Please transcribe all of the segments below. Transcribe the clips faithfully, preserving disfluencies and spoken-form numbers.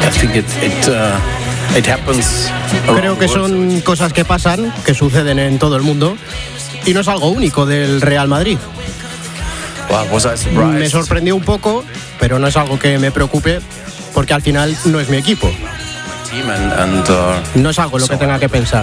think it, it, uh, it happens. Creo que son cosas que pasan, que suceden en todo el mundo, y no es algo único del Real Madrid. Wow, was I surprised? Me sorprendió un poco, pero no es algo que me preocupe, porque al final no es mi equipo. And, and, uh, no es algo lo que tenga que pensar.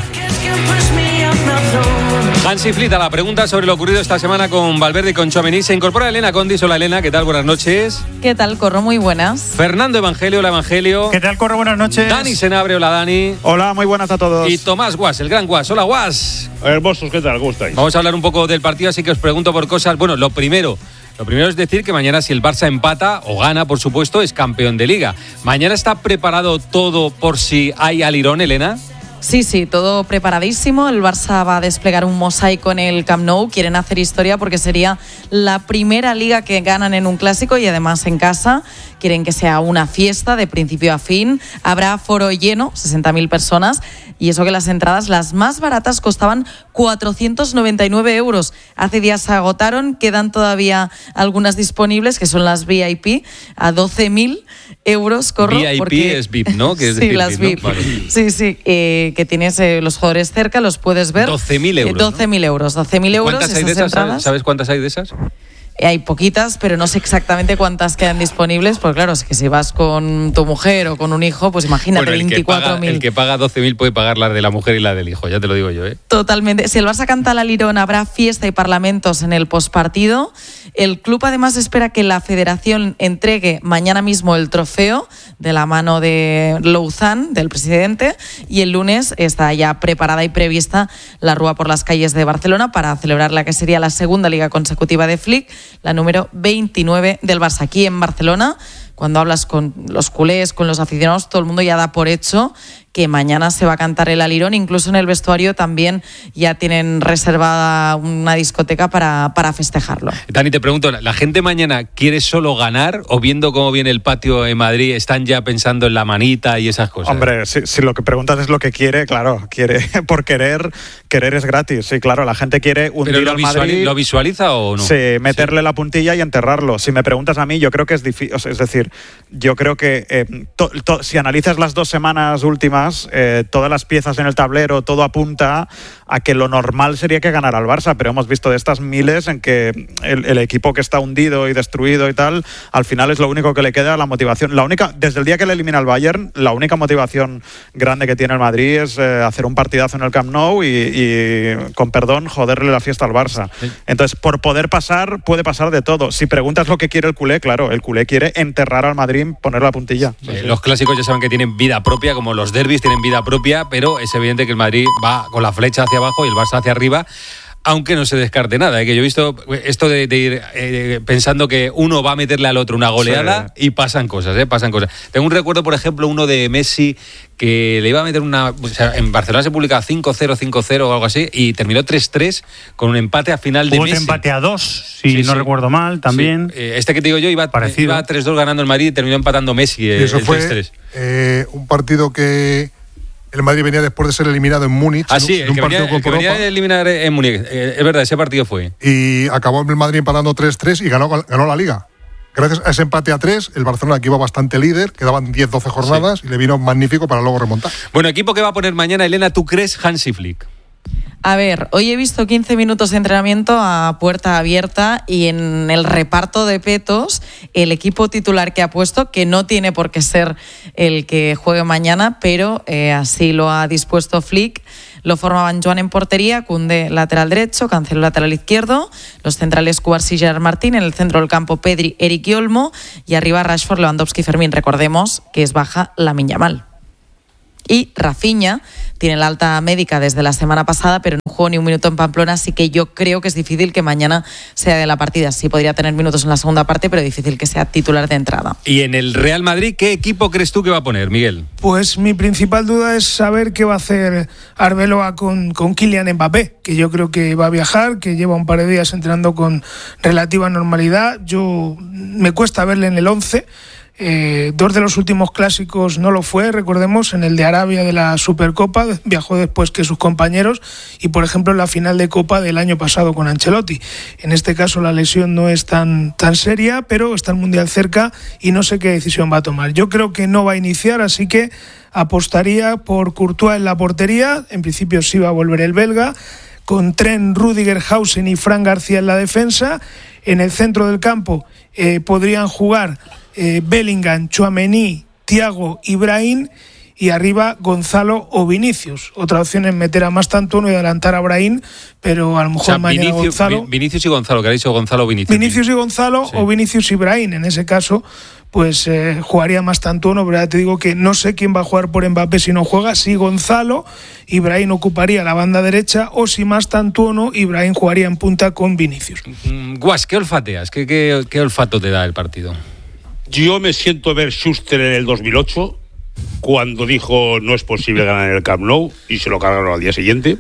Hansi Flick a la pregunta sobre lo ocurrido esta semana con Valverde y con Tchouaméni. Se incorpora Elena Condis. Hola Elena, ¿qué tal? Buenas noches. ¿Qué tal, Corro? Muy buenas. Fernando Evangelio, hola Evangelio. ¿Qué tal, Corro? Buenas noches. Dani Senabre, hola Dani. Hola, muy buenas a todos. Y Tomás Guas, el gran Guas. Hola Guas. Hermosos, ¿qué tal? ¿Cómo estáis? Vamos a hablar un poco del partido, así que os pregunto por cosas. Bueno, lo primero... Lo primero es decir que mañana, si el Barça empata o gana, por supuesto, es campeón de Liga. ¿Mañana está preparado todo por si hay alirón, Elena? Sí, sí, todo preparadísimo. El Barça va a desplegar un mosaico en el Camp Nou. Quieren hacer historia porque sería la primera Liga que ganan en un clásico y además en casa. Quieren que sea una fiesta de principio a fin. Habrá aforo lleno, sesenta mil personas. Y eso que las entradas, las más baratas, costaban cuatrocientos noventa y nueve euros. Hace días se agotaron, quedan todavía algunas disponibles, que son las V I P, a doce mil euros. Corro, V I P porque... es V I P, ¿no? Que es sí, decir, las V I P. ¿no? Vale. Sí, sí, eh, que tienes eh, los jugadores cerca, los puedes ver. doce mil euros. Eh, doce mil ¿no? euros, doce mil euros. ¿Cuántas hay de esas? ¿Sabes, ¿Sabes cuántas hay de esas? Hay poquitas, pero no sé exactamente cuántas quedan disponibles, porque claro, es que si vas con tu mujer o con un hijo, pues imagínate, bueno, veinticuatro mil. El que paga doce mil puede pagar la de la mujer y la del hijo, ya te lo digo yo, ¿eh? Totalmente. Si el Barça canta la Lirón, habrá fiesta y parlamentos en el postpartido. El club además espera que la federación entregue mañana mismo el trofeo de la mano de Louzán, del presidente, y el lunes está ya preparada y prevista la rúa por las calles de Barcelona para celebrar la que sería la segunda liga consecutiva de Flick, la número veintinueve del Barça. Aquí en Barcelona, cuando hablas con los culés, con los aficionados, todo el mundo ya da por hecho que mañana se va a cantar el alirón. Incluso en el vestuario también ya tienen reservada una discoteca para, para festejarlo. Dani, te pregunto, ¿la gente mañana quiere solo ganar o viendo cómo viene el patio en Madrid están ya pensando en la manita y esas cosas? Hombre, si, si lo que preguntas es lo que quiere, claro, quiere por querer, querer es gratis. Sí, claro, la gente quiere hundir ¿Pero lo, al visualiza, Madrid, lo visualiza o no? Sí, meterle sí. la puntilla y enterrarlo. Si me preguntas a mí, yo creo que es difícil. Es decir, yo creo que eh, to, to, si analizas las dos semanas últimas, Eh, todas las piezas en el tablero, todo apunta a que lo normal sería que ganara el Barça, pero hemos visto de estas miles en que el, el equipo que está hundido y destruido y tal, al final es lo único que le queda, la motivación. La única, desde el día que le elimina el Bayern, la única motivación grande que tiene el Madrid es eh, hacer un partidazo en el Camp Nou y, y, con perdón, joderle la fiesta al Barça. Entonces, por poder pasar, puede pasar de todo. Si preguntas lo que quiere el culé, claro, el culé quiere enterrar al Madrid, poner la puntilla. Sí, sí. Los clásicos ya saben que tienen vida propia, como los derbis tienen vida propia, pero es evidente que el Madrid va con la flecha hacia abajo y el Barça hacia arriba, aunque no se descarte nada, ¿eh? Que yo he visto esto de, de ir eh, pensando que uno va a meterle al otro una goleada, sí. Y pasan cosas, ¿eh? Pasan cosas. Tengo un recuerdo, por ejemplo, uno de Messi que le iba a meter una... O sea, en Barcelona se publica cinco cero, cinco cero o algo así y terminó tres tres con un empate a final de Hubo Messi. Hubo empate a dos, si sí, no sí. recuerdo mal, también. Sí. Este que te digo yo iba, iba tres dos ganando el Madrid y terminó empatando Messi eh, y eso el fue tres tres. Eh, un partido que... El Madrid venía después de ser eliminado en Múnich. Ah, sí, el que, venía, el que venía de eliminar en Múnich. Eh, es verdad, ese partido fue. Y acabó el Madrid empatando tres tres y ganó, ganó la Liga. Gracias a ese empate a tres, el Barcelona, que iba bastante líder, quedaban diez doce jornadas, sí. Y le vino magnífico para luego remontar. Bueno, equipo que va a poner mañana, Elena, ¿tú crees Hansi Flick? A ver, hoy he visto quince minutos de entrenamiento a puerta abierta y en el reparto de petos el equipo titular que ha puesto, que no tiene por qué ser el que juegue mañana, pero eh, así lo ha dispuesto Flick. Lo formaban Joan en portería, Koundé lateral derecho, Cancelo lateral izquierdo, los centrales Cubarsí y Gerard Martín, en el centro del campo Pedri, Eric y Olmo y arriba Rashford, Lewandowski y Fermín. Recordemos que es baja Lamine Yamal. Y Rafinha tiene la alta médica desde la semana pasada, pero no jugó ni un minuto en Pamplona, así que yo creo que es difícil que mañana sea de la partida. Sí podría tener minutos en la segunda parte, pero difícil que sea titular de entrada. Y en el Real Madrid, ¿qué equipo crees tú que va a poner, Miguel? Pues mi principal duda es saber qué va a hacer Arbeloa con, con Kylian Mbappé, que yo creo que va a viajar, que lleva un par de días entrenando con relativa normalidad. Yo me cuesta verle en el once. Eh, dos de los últimos clásicos no lo fue, recordemos, en el de Arabia de la Supercopa, viajó después que sus compañeros, y por ejemplo en la final de Copa del año pasado con Ancelotti. En este caso la lesión no es tan, tan seria, pero está el Mundial cerca y no sé qué decisión va a tomar. Yo creo que no va a iniciar, así que apostaría por Courtois en la portería. En principio sí va a volver el belga, con Trent, Rüdiger, Hausen y Fran García en la defensa. En el centro del campo eh, podrían jugar eh, Bellingham, Tchouaméni, Thiago y Brahim, y arriba Gonzalo o Vinicius. Otra opción es meter a Mastantuono y adelantar a Brahim, pero a lo mejor o sea, mañana Vinicius, Gonzalo. Vinicius y Gonzalo, que ha dicho Gonzalo o Vinicius. Vinicius y Gonzalo, sí. O Vinicius y Brahim. En ese caso, pues eh, jugaría Mastantuono, pero ya te digo que no sé quién va a jugar por Mbappé si no juega, si Gonzalo y Brahim ocuparía la banda derecha, o si Mastantuono y Brahim jugaría en punta con Vinicius. Mm, Guas, ¿qué olfateas? ¿Qué, qué, ¿Qué olfato te da el partido? Yo me siento ver Schuster en el dos mil ocho, cuando dijo no es posible ganar en el Camp Nou, y se lo cargaron al día siguiente,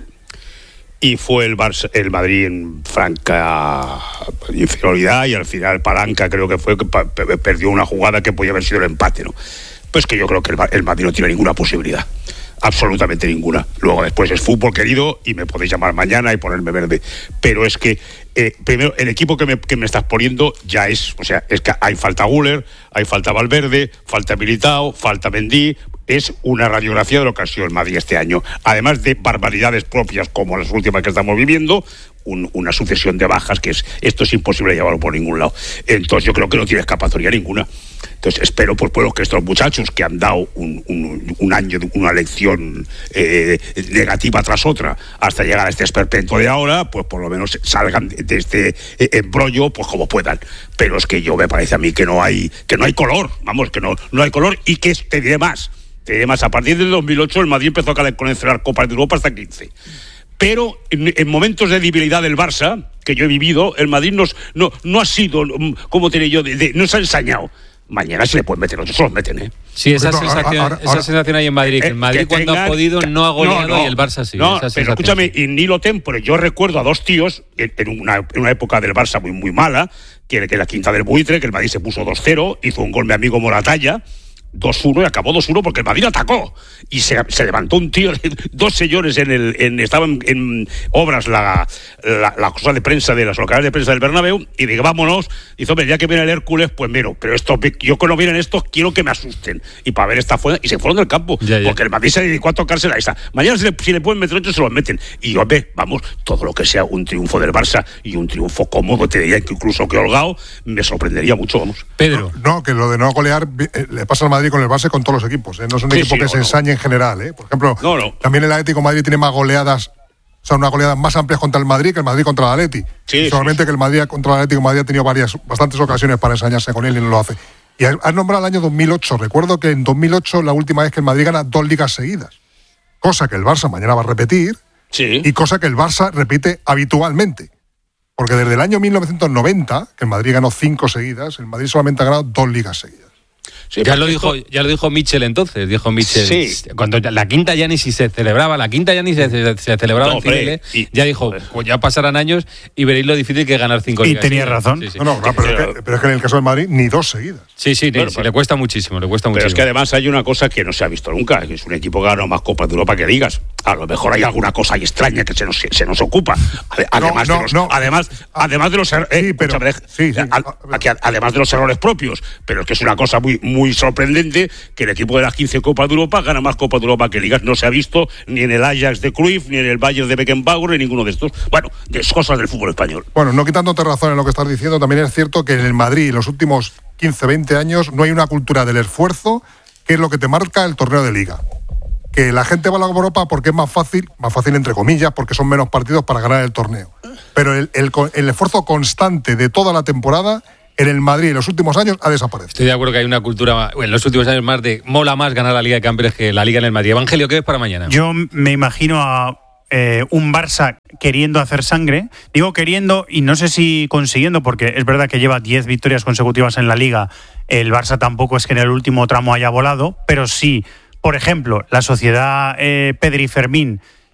y fue el Barça, el Madrid en franca inferioridad, y al final palanca creo que fue, que perdió una jugada que podía haber sido el empate, ¿no? Pues que yo creo que el, el Madrid no tiene ninguna posibilidad, absolutamente ninguna. Luego después es fútbol, querido, y me podéis llamar mañana y ponerme verde, pero es que eh, primero el equipo que me, que me estás poniendo ya es, o sea, es que hay falta Güler, hay falta Valverde, falta Militao, falta Mendy. Es una radiografía de lo que ha sido el Madrid este año, además de barbaridades propias como las últimas que estamos viviendo, un, una sucesión de bajas que es, esto es imposible llevarlo por ningún lado. Entonces yo creo que no tiene escapatoria ninguna. Entonces espero pues, pues que estos muchachos que han dado un, un, un año de una lección eh, negativa tras otra hasta llegar a este esperpento de ahora, pues por lo menos salgan de, de este eh, embrollo pues como puedan. Pero es que yo me parece a mí que no hay que no hay color, vamos, que no, no hay color, y que te diré más. Además, a partir del dos mil ocho el Madrid empezó a coleccionar Copas de Europa hasta quince. Pero en, en momentos de debilidad del Barça, que yo he vivido, el Madrid no, no, no ha sido, como te diré yo, de, de, no se ha ensañado. Mañana se le pueden meter ocho, se los meten, ¿eh? Sí, esa Porque, sensación, ahora, ahora, esa sensación hay en Madrid, que el Madrid que cuando tengan, ha podido no ha goleado, no, no, y el Barça sí. No, pero escúchame, y ni lo tempore. Yo recuerdo a dos tíos, en, en, una, en una época del Barça muy, muy mala, que, que la quinta del buitre, que el Madrid se puso dos cero, hizo un gol mi amigo Moratalla, dos uno, y acabó dos uno porque el Madrid atacó y se, se levantó un tío, dos señores en el en, estaban en obras la, la, la cosa de prensa de las locales de prensa del Bernabéu, y dije vámonos, hizo ya que viene el Hércules, pues miro, pero esto, yo cuando vienen estos quiero que me asusten, y para ver esta fuera, y se fueron del campo, ya, ya. Porque el Madrid se dedicó a tocársela esta. Mañana si le, si le pueden meter ocho se los meten, y yo ve, vamos, todo lo que sea un triunfo del Barça y un triunfo cómodo, te diría que incluso que holgado, me sorprendería mucho, vamos. Pedro. No, no, que lo de no golear eh, le pasa al Madrid con el Barça, con todos los equipos, ¿eh? No es un sí, equipo sí, que no, se ensañe no. en general, ¿eh? Por ejemplo, no, no. también el Atlético de Madrid tiene más goleadas, o sea, unas goleadas más amplias contra el Madrid que el Madrid contra el Atleti. Sí, y solamente sí, sí. que el Madrid contra el Atlético de Madrid ha tenido varias, bastantes ocasiones para ensañarse con él y no lo hace. Y has nombrado el año dos mil ocho. Recuerdo que en dos mil ocho la última vez que el Madrid gana dos ligas seguidas, cosa que el Barça mañana va a repetir, sí. y cosa que el Barça repite habitualmente. Porque desde el año mil novecientos noventa, que el Madrid ganó cinco seguidas, el Madrid solamente ha ganado dos ligas seguidas. Sí, ya, lo dijo, ya lo dijo Mitchell entonces, dijo Mitchell, sí. cuando la quinta ya ni si se celebraba, la quinta ya ni se, se, se celebraba no, en Cibeles, ya dijo, pues ya pasarán años y veréis lo difícil que es ganar cinco y ligas. Y tenía razón. Sí, sí. No, no, no pero, es que, pero es que en el caso del Madrid ni dos seguidas. Sí, sí, claro, sí, le cuesta muchísimo, le cuesta pero muchísimo. Pero es que además hay una cosa que no se ha visto nunca, que es un equipo que ha ganado más Copas de Europa que digas. A lo mejor hay alguna cosa ahí extraña que se nos, se nos ocupa. Además, no, no, de los, no. además, además de los er- eh, sí, pero, escúchame, sí, sí. Al, aquí, además de los errores propios, pero es que es una cosa muy, muy sorprendente que el equipo de las quince Copas de Europa gana más Copas de Europa que ligas. No se ha visto ni en el Ajax de Cruyff, ni en el Bayern de Beckenbauer, ni ninguno de estos. Bueno, de cosas del fútbol español. Bueno, no quitándote razón en lo que estás diciendo, también es cierto que en el Madrid en los últimos quince, veinte años no hay una cultura del esfuerzo, que es lo que te marca el torneo de liga. Que la gente va a la Europa porque es más fácil, más fácil entre comillas, porque son menos partidos para ganar el torneo. Pero el, el, el esfuerzo constante de toda la temporada en el Madrid en los últimos años ha desaparecido. Estoy de acuerdo que hay una cultura en los últimos años más de mola más ganar la Liga de Campeones que la Liga en el Madrid. Evangelio, ¿qué ves para mañana? Yo me imagino a eh, un Barça queriendo hacer sangre. Digo queriendo y no sé si consiguiendo, porque es verdad que lleva diez victorias consecutivas en la Liga. El Barça tampoco es que en el último tramo haya volado, pero sí, por ejemplo, la sociedad eh, Pedri y Fermín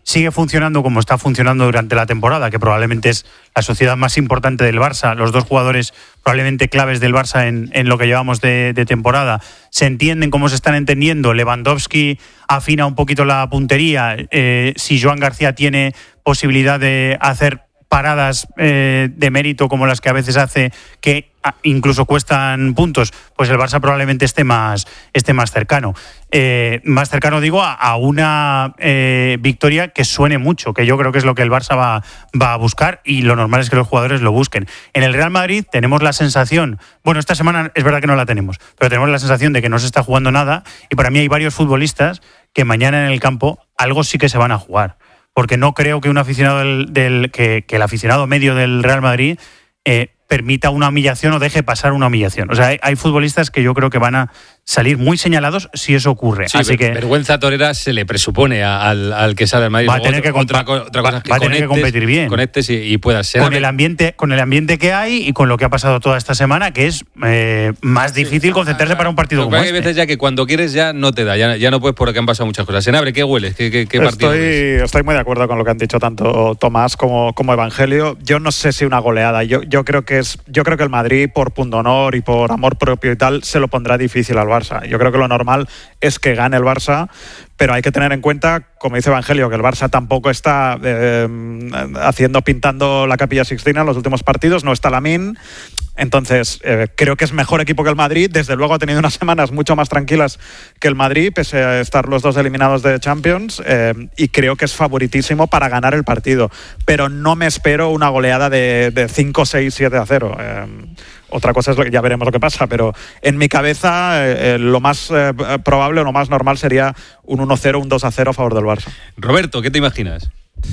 sigue funcionando como está funcionando durante la temporada, que probablemente es la sociedad más importante del Barça, los dos jugadores probablemente claves del Barça en, en lo que llevamos de, de temporada, se entienden cómo se están entendiendo, Lewandowski afina un poquito la puntería, eh, si Joan García tiene posibilidad de hacer paradas eh, de mérito como las que a veces hace, que incluso cuestan puntos, pues el Barça probablemente esté más, esté más cercano. Eh, más cercano, digo, a, a una eh, victoria que suene mucho, que yo creo que es lo que el Barça va, va a buscar, y lo normal es que los jugadores lo busquen. En el Real Madrid tenemos la sensación, bueno, esta semana es verdad que no la tenemos, pero tenemos la sensación de que no se está jugando nada, y para mí hay varios futbolistas que mañana en el campo algo sí que se van a jugar. Porque no creo que un aficionado del, del que, que el aficionado medio del Real Madrid eh, permita una humillación o deje pasar una humillación. O sea, hay, hay futbolistas que yo creo que van a salir muy señalados si eso ocurre. Sí, Así que vergüenza torera se le presupone a, al, al que sale al Madrid. Va a tener que, otra, otra cosa va, es que va a tener que competir bien. Conectes y, y puedas ser. Con el ambiente, con el ambiente que hay y con lo que ha pasado toda esta semana, que es eh, más difícil sí, concentrarse para un partido Lo como hay este. Hay veces ya que cuando quieres ya no te da, ya, ya no puedes porque han pasado muchas cosas. Senabre, ¿qué hueles? ¿Qué, qué, qué partido estoy, hueles? estoy muy de acuerdo con lo que han dicho tanto Tomás como, como Evangelio. Yo no sé si una goleada. Yo, yo creo que es, yo creo que el Madrid, por pundonor y por amor propio y tal, se lo pondrá difícil al Barça. Yo creo que lo normal es que gane el Barça, pero hay que tener en cuenta, como dice Evangelio, que el Barça tampoco está eh, haciendo, pintando la Capilla Sixtina en los últimos partidos, no está Lamine. Entonces, eh, creo que es mejor equipo que el Madrid. Desde luego ha tenido unas semanas mucho más tranquilas que el Madrid, pese a estar los dos eliminados de Champions, eh, y creo que es favoritísimo para ganar el partido. Pero no me espero una goleada de, de cinco, seis, siete a cero. Eh, otra cosa es lo que ya veremos lo que pasa, pero en mi cabeza eh, lo más eh, probable o lo más normal sería un uno cero, un dos a cero a favor del Barça. Roberto, ¿qué te imaginas?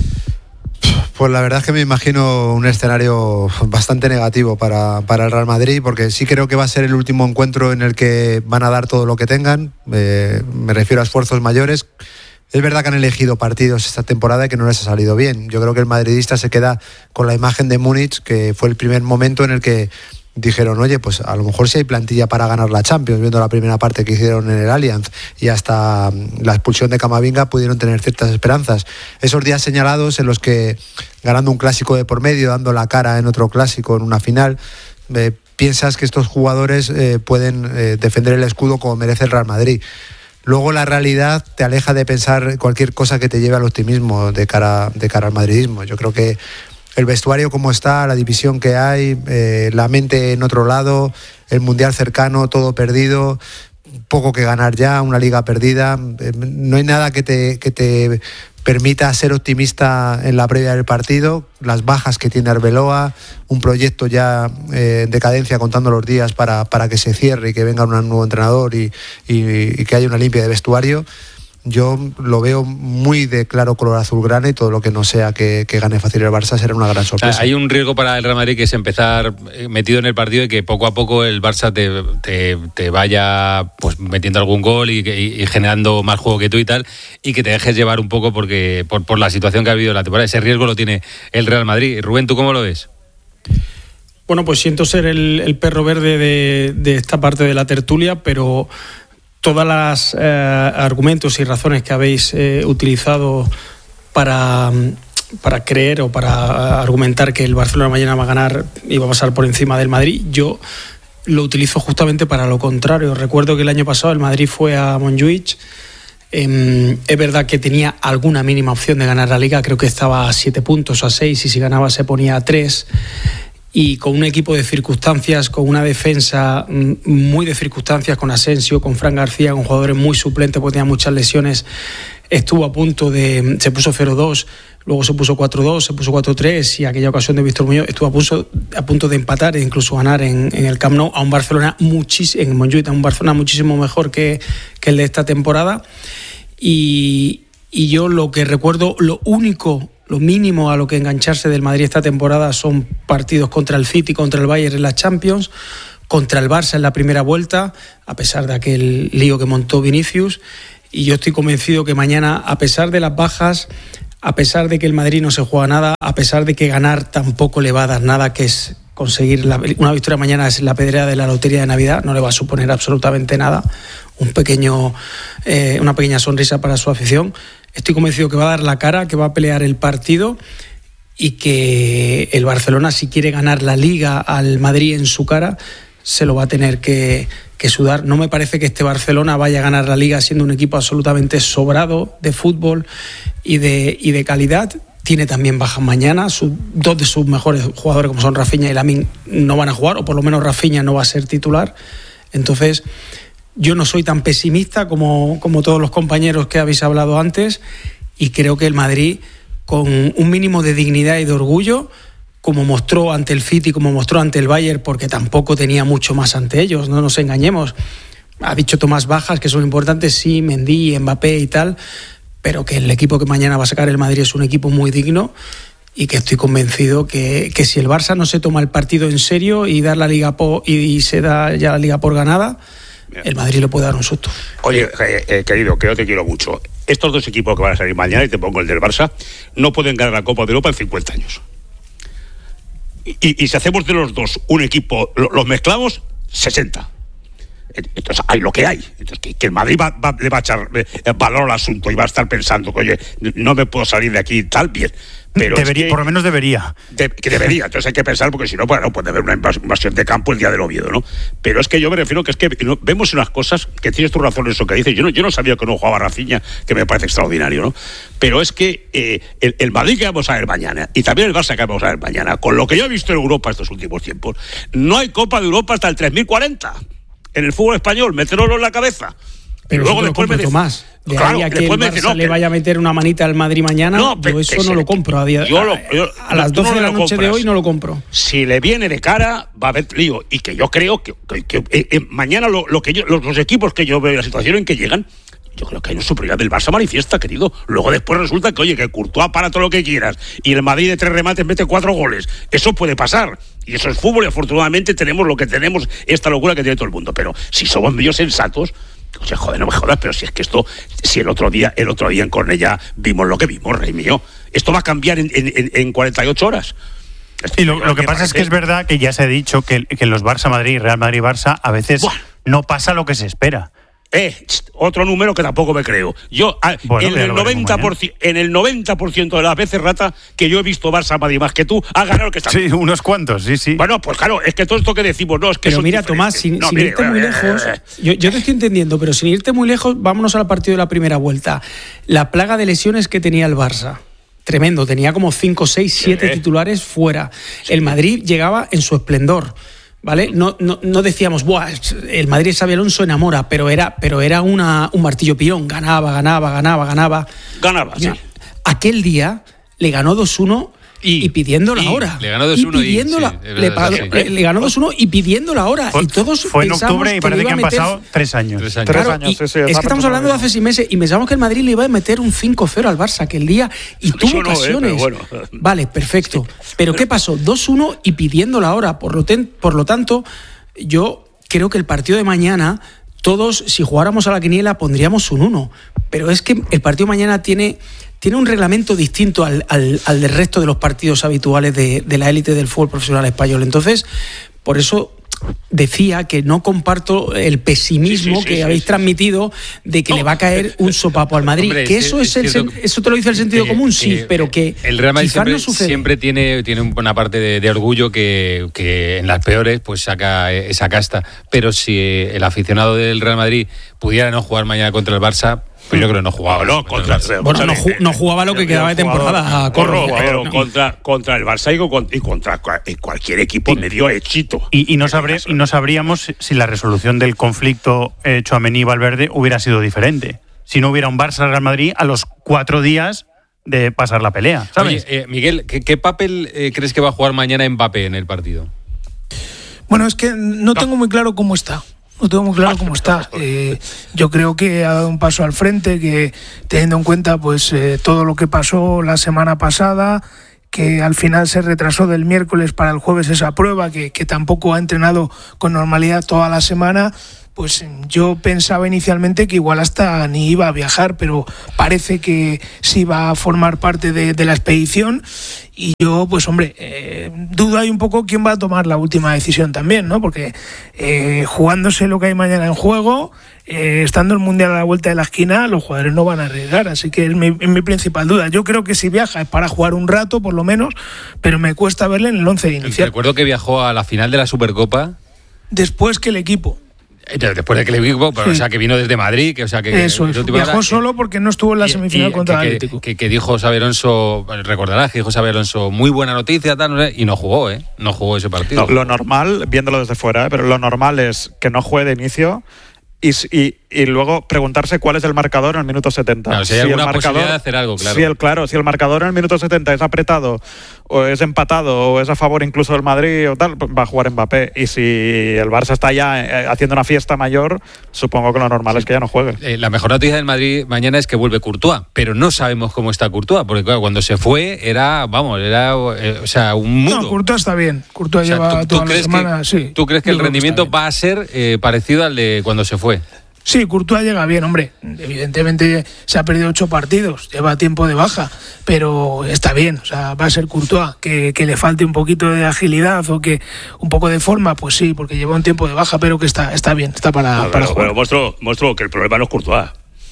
Pues la verdad es que me imagino un escenario bastante negativo para, para el Real Madrid, porque sí creo que va a ser el último encuentro en el que van a dar todo lo que tengan. Eh, me refiero a esfuerzos mayores. Es verdad que han elegido partidos esta temporada y que no les ha salido bien. Yo creo que el madridista se queda con la imagen de Múnich, que fue el primer momento en el que dijeron, oye, pues a lo mejor sí hay plantilla para ganar la Champions, viendo la primera parte que hicieron en el Allianz, y hasta la expulsión de Camavinga pudieron tener ciertas esperanzas. Esos días señalados en los que, ganando un clásico de por medio, dando la cara en otro clásico, en una final, eh, piensas que estos jugadores eh, pueden eh, defender el escudo como merece el Real Madrid. Luego la realidad te aleja de pensar cualquier cosa que te lleve al optimismo de cara, de cara al madridismo. Yo creo que el vestuario como está, la división que hay, eh, la mente en otro lado, el mundial cercano, todo perdido, poco que ganar ya, una liga perdida. Eh, no hay nada que te, que te permita ser optimista en la previa del partido. Las bajas que tiene Arbeloa, un proyecto ya eh, en decadencia, contando los días para, para que se cierre y que venga un nuevo entrenador y, y, y que haya una limpia de vestuario. Yo lo veo muy de claro color azulgrana, y todo lo que no sea que, que gane fácil el Barça será una gran sorpresa. Hay un riesgo para el Real Madrid, que es empezar metido en el partido y que poco a poco el Barça te, te, te vaya pues metiendo algún gol y, y, y generando más juego que tú y tal, y que te dejes llevar un poco porque por, por la situación que ha habido en la temporada. Ese riesgo lo tiene el Real Madrid. Rubén, ¿tú cómo lo ves? Bueno, pues siento ser el, el perro verde de, de esta parte de la tertulia, pero todas las eh, argumentos y razones que habéis eh, utilizado para, para creer o para argumentar que el Barcelona mañana va a ganar y va a pasar por encima del Madrid, yo lo utilizo justamente para lo contrario. Recuerdo que el año pasado el Madrid fue a Montjuïc. Eh, es verdad que tenía alguna mínima opción de ganar la Liga, creo que estaba a siete puntos, a seis, y si ganaba se ponía a tres. Y con un equipo de circunstancias, con una defensa muy de circunstancias, con Asensio, con Fran García, con jugadores muy suplentes porque tenía muchas lesiones, estuvo a punto de... se puso cero dos, luego se puso cuatro dos, se puso cuatro tres, y aquella ocasión de Víctor Muñoz estuvo a punto, a punto de empatar e incluso ganar en, en el Camp Nou a un Barcelona muchísimo, en Montjuïc, a un Barcelona muchísimo mejor que, que el de esta temporada. Y, y yo lo que recuerdo, lo único... lo mínimo a lo que engancharse del Madrid esta temporada son partidos contra el City, contra el Bayern en la Champions, contra el Barça en la primera vuelta, a pesar de aquel lío que montó Vinicius. Y yo estoy convencido que mañana, a pesar de las bajas, a pesar de que el Madrid no se juega nada, a pesar de que ganar tampoco le va a dar nada, que es conseguir la, una victoria mañana es la pedrea de la lotería de Navidad, no le va a suponer absolutamente nada, un pequeño, eh, una pequeña sonrisa para su afición. estoy convencido que va a dar la cara, que va a pelear el partido y que el Barcelona, si quiere ganar la Liga al Madrid en su cara, se lo va a tener que, que sudar. No me parece que este Barcelona vaya a ganar la Liga siendo un equipo absolutamente sobrado de fútbol y de, y de calidad. Tiene también bajas mañana. Su, dos de sus mejores jugadores, como son Rafinha y Lamine, no van a jugar, o por lo menos Rafinha no va a ser titular. Entonces, yo no soy tan pesimista como, como todos los compañeros que habéis hablado antes, y creo que el Madrid, con un mínimo de dignidad y de orgullo, como mostró ante el City, como mostró ante el Bayern, porque tampoco tenía mucho más ante ellos, no nos engañemos. Ha dicho Tomás bajas que son importantes, sí, Mendy, Mbappé y tal, pero que el equipo que mañana va a sacar el Madrid es un equipo muy digno, y que estoy convencido que, que si el Barça no se toma el partido en serio y dar la Liga por, y, y se da ya la Liga por ganada, el Madrid le puede dar un susto. Oye, eh, eh, querido, que yo te quiero mucho. Estos dos equipos que van a salir mañana, y te pongo el del Barça, no pueden ganar la Copa de Europa en cincuenta años. Y, y si hacemos de los dos un equipo, los mezclamos, sesenta. Entonces hay lo que hay. Entonces, que, que el Madrid va, va, le va a echar eh, valor al asunto y va a estar pensando que, oye, no me puedo salir de aquí y tal, bien. Pero debería, es que, por lo menos debería. De, que debería, entonces hay que pensar, porque si no, bueno, puede haber una invasión de campo el día del Oviedo, ¿no? Pero es que yo me refiero que es que no, vemos unas cosas, que tienes tu razón en eso que dices. Yo no, yo no sabía que no jugaba Rafinha, que me parece extraordinario, ¿no? Pero es que eh, el, el Madrid que vamos a ver mañana, y también el Barça que vamos a ver mañana, con lo que yo he visto en Europa estos últimos tiempos, no hay Copa de Europa hasta el tres mil cuarenta. En el fútbol español, mételo en la cabeza. Pero luego después me dice, más. De claro, ahí a que después el me Barça dice, no, le vaya a meter una manita al Madrid mañana, no, yo eso no se, lo compro. A, día, yo lo, yo, a, a las doce no de la noche compras. de hoy no lo compro. Si le viene de cara, va a haber lío. Y que yo creo que, que, que eh, eh, mañana lo, lo que yo, los, los equipos que yo veo, la situación en que llegan, yo creo que hay una superioridad del Barça manifiesta, querido. Luego después resulta que, oye, que Courtois para todo lo que quieras y el Madrid de tres remates mete cuatro goles. Eso puede pasar. Y eso es fútbol, y afortunadamente tenemos lo que tenemos, esta locura que tiene todo el mundo. Pero si somos medio sensatos, o sea, joder, no me jodas, pero si es que esto, si el otro día, el otro día en Cornellá vimos lo que vimos, rey mío, esto va a cambiar en, en, en cuarenta y ocho horas. Y lo, lo que pasa es que es verdad que ya se ha dicho que, que los Barça Madrid, Real Madrid Barça, a veces Buah. no pasa lo que se espera. Eh, otro número que tampoco me creo. Yo, bueno, en, el noventa por ciento, en el noventa por ciento de las veces, Rata, que yo he visto Barça Madrid más que tú, ha ganado el que está. Sí, unos cuantos, sí, sí. Bueno, pues claro, es que todo esto que decimos, no, es que pero mira, Tomás, sin, no, sin mire, irte muy eh, lejos, eh, yo, yo te estoy entendiendo, pero sin irte muy lejos, vámonos al partido de la primera vuelta. La plaga de lesiones que tenía el Barça. Tremendo, tenía como cinco, seis, siete sí, titulares fuera. Sí. El Madrid llegaba en su esplendor. ¿Vale? No, no, no decíamos, buah, el Madrid Xabi Alonso enamora, pero era, pero era una, un martillo pilón, ganaba, ganaba, ganaba, ganaba. Ganaba, sí. Aquel día le ganó dos uno y, y pidiendo la hora. Le ganó dos uno y, pidiendo y, la, sí, le, pagó, sí. le, le ganó dos uno y pidiendo la hora. Fue, y todos fue en octubre y parece que, que han meter... pasado tres años. Tres años. Claro, tres años sí, sí, es que estamos hablando de hace seis meses y pensamos que el Madrid le iba a meter un cinco cero al Barça aquel día y tuvo no, ocasiones. Eh, bueno. Vale, perfecto. Pero ¿qué pasó? dos uno y pidiendo la hora. Por lo, ten, por lo tanto, yo creo que el partido de mañana, todos, si jugáramos a la quiniela, pondríamos un uno. Pero es que el partido de mañana tiene, tiene un reglamento distinto al, al, al del resto de los partidos habituales de, de la élite del fútbol profesional español. Entonces, por eso decía que no comparto el pesimismo sí, sí, sí, que sí, habéis sí, transmitido de que no, le va a caer un sopapo al Madrid. Hombre, que eso es, es el, eso te lo dice el sentido que, común, sí, que, pero que el Real Madrid siempre, no sucede. siempre tiene, tiene una parte de, de orgullo que, que en las peores pues saca esa casta. Pero si el aficionado del Real Madrid pudiera no jugar mañana contra el Barça, pues yo creo que no jugaba. No, contra, bueno, no, ju- no jugaba lo que quedaba de temporada. A corro, pero no. contra, contra el Barça y contra cualquier equipo medio éxito. Y, y, no sabré, y no sabríamos si la resolución del conflicto eh, Tchouaméni y Valverde hubiera sido diferente. Si no hubiera un Barça-Real Madrid a los cuatro días de pasar la pelea, ¿sabes? Oye, eh, Miguel, ¿qué, qué papel eh, crees que va a jugar mañana Mbappé en el partido? Bueno, es que no, no. tengo muy claro cómo está. No tengo muy claro cómo está. Eh, yo creo que ha dado un paso al frente, que teniendo en cuenta pues eh, todo lo que pasó la semana pasada, que al final se retrasó del miércoles para el jueves esa prueba, que, que tampoco ha entrenado con normalidad toda la semana, pues yo pensaba inicialmente que igual hasta ni iba a viajar, pero parece que sí va a formar parte de, de la expedición. Y yo, pues hombre, eh, dudo hay un poco quién va a tomar la última decisión también, ¿no? Porque eh, jugándose lo que hay mañana en juego, eh, estando el Mundial a la vuelta de la esquina, los jugadores no van a arriesgar, así que es mi, es mi principal duda. Yo creo que si viaja es para jugar un rato, por lo menos, pero me cuesta verle en el once inicial. Recuerdo que viajó a la final de la Supercopa. Después que el equipo. Después de que el equipo, pero, sí. O sea, que vino desde Madrid, que o sea que eso es, viajó que, solo porque no estuvo en la semifinal y, contra que, el Atlético. Que, que, que dijo Xabi Alonso, recordarás que dijo Xabi Alonso, muy buena noticia, tal, no sé, y no jugó, ¿eh? No jugó ese partido. No, lo normal, viéndolo desde fuera, ¿eh? Pero lo normal es que no juegue de inicio y, y, y luego preguntarse cuál es el marcador en el minuto setenta. Claro, si hay si alguna el marcador, posibilidad de hacer algo, claro. Si el, claro, si el marcador en el minuto setenta es apretado o es empatado o es a favor incluso del Madrid o tal, va a jugar Mbappé. Y si el Barça está ya haciendo una fiesta mayor, supongo que lo normal sí. es que ya no juegue. Eh, la mejor noticia del Madrid mañana es que vuelve Courtois, pero no sabemos cómo está Courtois, porque claro, cuando se fue era, vamos, era eh, o sea, un mudo. No, Courtois está bien. Courtois o sea, lleva ¿tú, toda tú la semana, que, sí. ¿Tú crees que el rendimiento que va a ser eh, parecido al de cuando se fue? Sí, Courtois llega bien, hombre. Evidentemente se ha perdido ocho partidos, lleva tiempo de baja, pero está bien. O sea, va a ser Courtois. Que, que le falte un poquito de agilidad o que un poco de forma, pues sí, porque lleva un tiempo de baja, pero que está, está bien, está para, no, para pero, jugar. Pero muestro, muestro que el problema no es Courtois.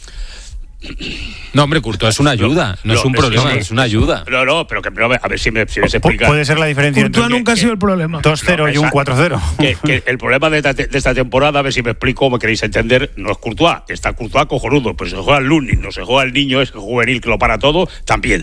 No, hombre, Courtois es una ayuda, no, no es un es, problema, es, es una ayuda. No, no, pero que a ver si me, si me explica. Puede ser la diferencia. Courtois entre nunca que, ha sido el problema. dos cero no, y un cuatro cero. Que, que el problema de esta, de esta temporada, a ver si me explico, me queréis entender, no es Courtois. Está Courtois cojonudo, pero se juega el Lunin, no se juega el niño, es juvenil que lo para todo, también.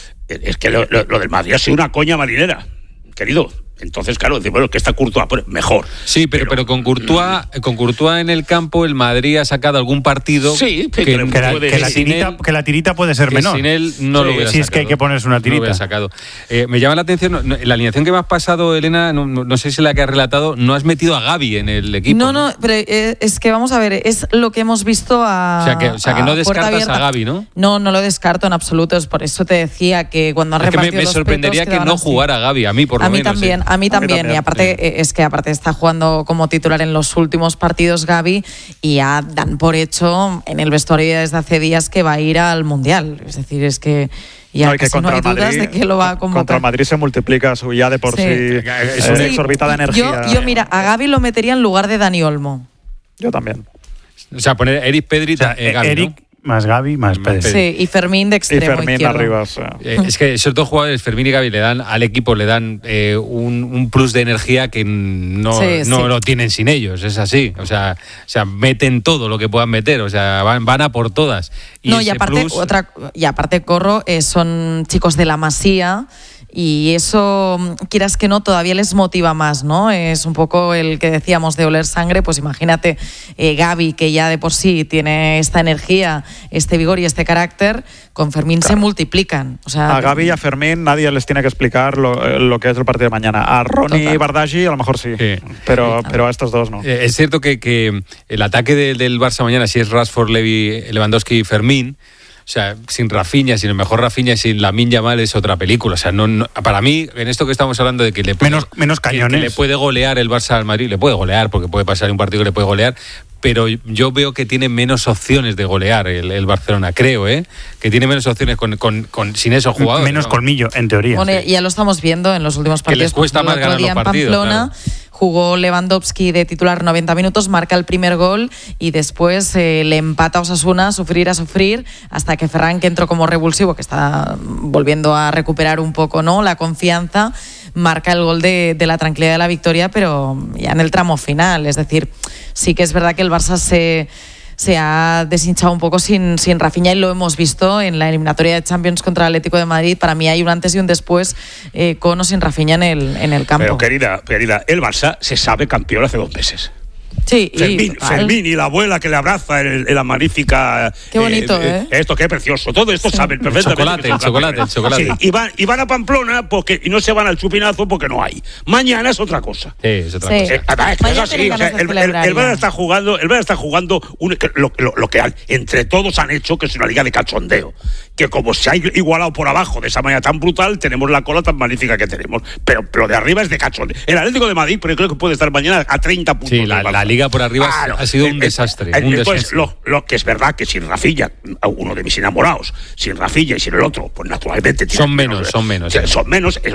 Es que lo, lo, lo del Madrid ha sido una coña marinera, querido. Entonces, claro, bueno, que está Courtois, pues mejor. Sí, pero, pero, pero con Courtois, con Courtois en el campo, el Madrid ha sacado algún partido sí, que, que, que, la, que, la tirita, él, que la tirita puede ser que menor. Sin él no sí, lo hubiera si sacado. Es que hay que ponerse una tirita. No lo hubiera sacado. Eh, me llama la atención, no, no, la alineación que me has pasado, Elena, no, no, no sé si la que has relatado, no has metido a Gavi en el equipo. No, no, no pero eh, es que vamos a ver, es lo que hemos visto a. O sea, que, o sea, que no descartas a Gavi, ¿no? No, no lo descarto en absoluto. Es por eso te decía que cuando han es repartido que me, me los sorprendería petos, que no así. jugara Gavi, a mí por lo a mí menos. También, sí. A mí también, a mí también. Y aparte, sí. es que aparte está jugando como titular en los últimos partidos Gavi y ya dan por hecho en el vestuario desde hace días que va a ir al Mundial. Es decir, es que ya no, casi no hay dudas Madrid, de que lo va a convocar. Contra el Madrid se multiplica su ya de por sí, sí es una sí. exorbitada energía. Yo, yo, mira, a Gavi lo metería en lugar de Dani Olmo. Yo también. O sea, poner Eric Pedri, o sea, eh, Gavi, Eric ¿no? Más Gavi, más Pedri. Sí, y Fermín de extremo y Fermín izquierdo. arriba, o sea. eh, es que esos dos jugadores, Fermín y Gavi, le dan al equipo le dan eh, un, un plus de energía que no, sí, no sí. lo tienen sin ellos, es así. O sea, o sea, meten todo lo que puedan meter, o sea, van, van a por todas. Y no, y aparte, plus... otra, y aparte Corro, eh, son chicos de la Masía. Y eso, quieras que no, todavía les motiva más, ¿no? Es un poco el que decíamos de oler sangre, pues imagínate eh, Gavi, que ya de por sí tiene esta energía, este vigor y este carácter, con Fermín claro. se multiplican. O sea, a Gavi y a Fermín nadie les tiene que explicar lo, lo que es el partido de mañana. A Ronnie y Bardaghi a lo mejor sí, sí. Pero, sí. pero a estos dos no. Eh, es cierto que, que el ataque de, del Barça mañana, si es Rashford, Levi, Lewandowski y Fermín, o sea, sin Rafinha, sin el mejor Rafinha y sin Lamine Yamal es otra película. O sea, no, no, para mí, en esto que estamos hablando de que le puede, menos, menos cañones. Que, que le puede golear el Barça al Madrid, le puede golear porque puede pasar un partido que le puede golear, pero yo veo que tiene menos opciones de golear el, el Barcelona, creo, ¿eh? Que tiene menos opciones con, con, con sin esos jugadores. Menos ¿no? colmillo, en teoría. Bueno, sí. Ya lo estamos viendo en los últimos partidos. Que les cuesta más ganar los partidos, Pamplona, claro. Jugó Lewandowski de titular noventa minutos, marca el primer gol y después eh, le empata a Osasuna, sufrir a sufrir, hasta que Ferran, que entró como revulsivo, que está volviendo a recuperar un poco, ¿no?, la confianza, marca el gol de, de la tranquilidad de la victoria, pero ya en el tramo final. Es decir, sí que es verdad que el Barça se... se ha deshinchado un poco sin, sin Rafinha y lo hemos visto en la eliminatoria de Champions contra el Atlético de Madrid. Para mí hay un antes y un después eh, con o sin Rafinha en el, en el campo. Pero querida, querida, el Barça se sabe campeón hace dos meses. Sí, Fermín, y, Fermín y la abuela que le abraza en, en la magnífica. Qué bonito, ¿eh? eh esto, qué precioso. Todo esto sí. Saben perfectamente. Chocolate, el chocolate, el chocolate. Sí, y, van, y van a Pamplona porque, y no se van al chupinazo porque no hay. Mañana es otra cosa. Sí, es otra sí. cosa. Eh, es que es así, o sea, el, el, el Barça está jugando, el Barça está jugando un, lo, lo, lo que han, entre todos han hecho, que es una liga de cachondeo. Que como se ha igualado por abajo de esa manera tan brutal, tenemos la cola tan magnífica que tenemos. Pero lo de arriba es de cachondeo. El Atlético de Madrid, pero creo que puede estar mañana a treinta puntos. Sí, la, la liga por arriba claro. ha sido un desastre. Eh, un pues desastre. Lo, lo que es verdad que sin Rafinha, uno de mis enamorados, sin Rafinha y sin el otro, pues naturalmente... Son menos, menos, son menos. Son menos, eso